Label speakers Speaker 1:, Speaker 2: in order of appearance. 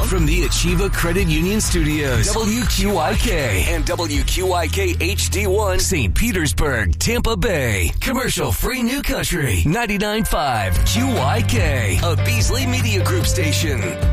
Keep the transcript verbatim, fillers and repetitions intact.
Speaker 1: radio.
Speaker 2: From the Achieva Credit Union Studios, W Q I K and W Q I K H D one, Saint Petersburg, Tampa Bay. Commercial-free New Country, ninety-nine point five Q I K, a Beasley Media Group station.